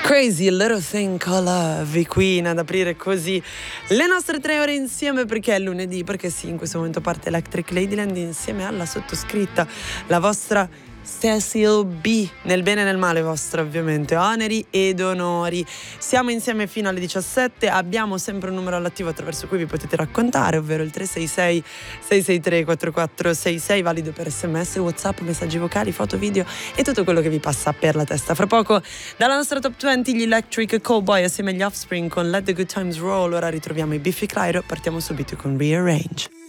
Crazy Little Thing Called Love, i Queen, ad aprire così le nostre 3 ore insieme, perché è lunedì, perché sì, in questo momento parte Electric Ladyland insieme alla sottoscritta, la vostra Cecil B, nel bene e nel male vostro, ovviamente, oneri ed onori. Siamo insieme fino alle 17, abbiamo sempre un numero all'attivo attraverso cui vi potete raccontare, ovvero il 366 663 4466, valido per sms, whatsapp, messaggi vocali, foto, video e tutto quello che vi passa per la testa. Fra poco dalla nostra top 20 gli Electric Cowboy assieme agli Offspring con Let the Good Times Roll. Ora ritroviamo i Biffy Clyro, partiamo subito con Rearrange.